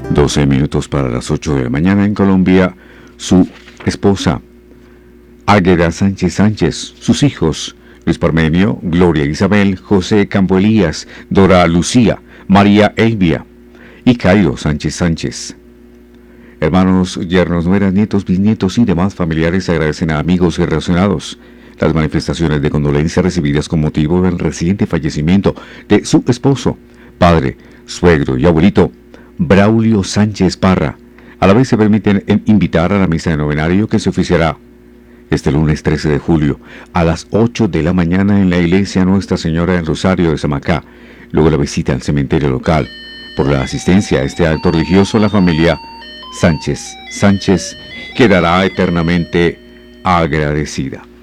12 minutos para las 8 de la mañana en Colombia. Su esposa, Águeda Sánchez Sánchez, sus hijos, Luis Parmenio, Gloria Isabel, José Campo Elías, Dora Lucía, María Elvia y Cairo Sánchez Sánchez. Hermanos, yernos, nueras, nietos, bisnietos y demás familiares agradecen a amigos y relacionados las manifestaciones de condolencia recibidas con motivo del reciente fallecimiento de su esposo, padre, suegro y abuelito, Braulio Sánchez Parra. A la vez se permiten invitar a la misa de novenario que se oficiará este lunes 13 de julio a las 8 de la mañana en la iglesia Nuestra Señora del Rosario de Samacá. Luego la visita al cementerio local. Por la asistencia a este acto religioso, la familia Sánchez quedará eternamente agradecida.